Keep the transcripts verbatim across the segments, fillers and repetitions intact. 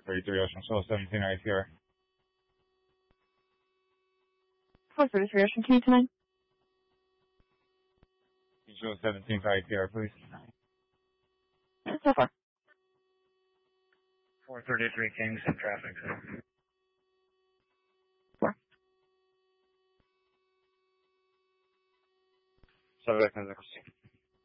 thirty-three Ocean Shoal seventeen I T R. four thirty-three Ocean, can you tonight? Shoal seventeen I T R, please. Yeah, so far. four thirty-three Kings in traffic. Four. Subject is Christine.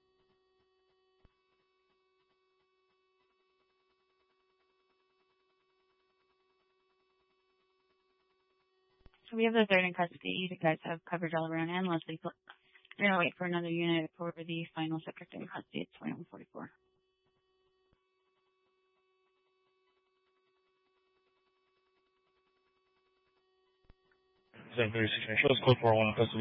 So we have the third in custody. The guys have coverage all around, and Leslie, we're going to wait for another unit for the final subject in custody at twenty-one forty-four. seven thirty-six, shows code four one in custody.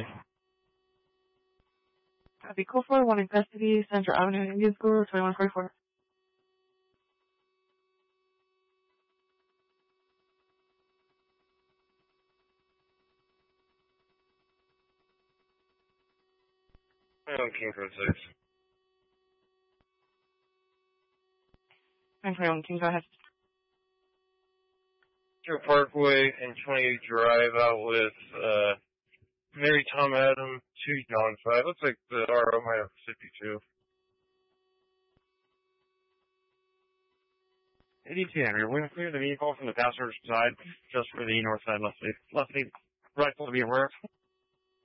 Copy, code four one in custody, Central Avenue, Indian School, twenty-one forty-four. twenty-one King Code six. I'm twenty-one King, go ahead. Through Parkway and twenty Drive out with, uh, Mary Tom Adam, two John five. Looks like the R O might have fifty-two. A D T Henry, we're going to clear the vehicle from the passenger side just for the north side left lead. Left lead rifle to be aware of.